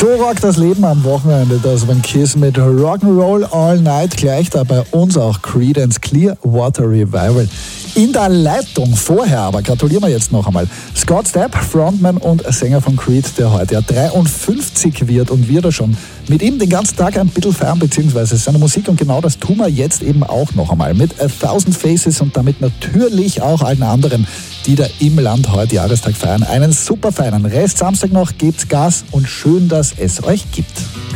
So rockt das Leben am Wochenende, das Van Kiss mit Rock'n'Roll All Night, gleich da bei uns auch Creedence Clearwater Revival. In der Leitung vorher, aber gratulieren wir jetzt noch einmal, Scott Stapp, Frontman und Sänger von Creed, der heute ja 53 wird und wir da schon mit ihm den ganzen Tag ein bisschen feiern, beziehungsweise seine Musik, und genau das tun wir jetzt eben auch noch einmal mit 1000 Faces und damit natürlich auch allen anderen, die da im Land heute Jahrestag feiern. Einen super feinen Rest Samstag noch, gebt Gas und schön, dass es euch gibt.